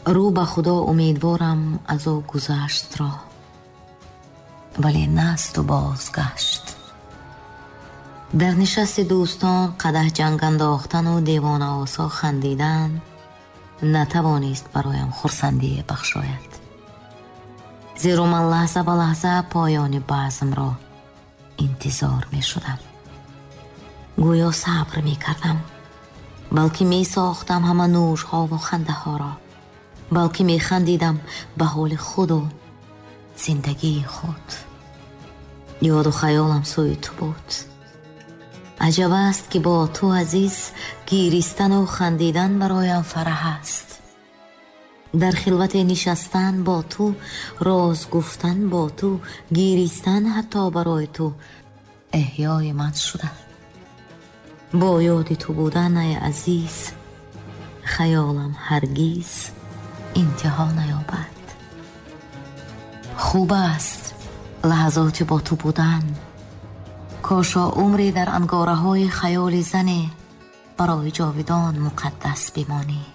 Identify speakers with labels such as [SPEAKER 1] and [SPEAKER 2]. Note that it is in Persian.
[SPEAKER 1] رو به خدا امیدوارم از او گذشت را، ولی نست و بازگشت. در نشست دوستان قدح جنگ انداختن و دیوان آسا خندیدن نتوانست برایم خرسندی بخشاید، زیرا من لحظه به لحظه پایان بزم را انتظار می شدم. گویا صبر می کردم، بلکه می ساختم همه نوش ها و خنده ها را، بلکه می خندیدم به حال خود و زندگی خود. یاد و خیالم سوی تو بود. عجب است که با تو عزیز گیریستن و خندیدن برایم فرح است. در خلوت نشستن با تو، راز گفتن با تو، گیریستن حتی برای تو احیای من شده. با یاد تو بودن ای عزیز خیالم هرگز انتها نیابد. خوب است لحظات با تو بودن، کاشا عمری در انگاره های خیال زنی برای جاودان مقدس بمانی.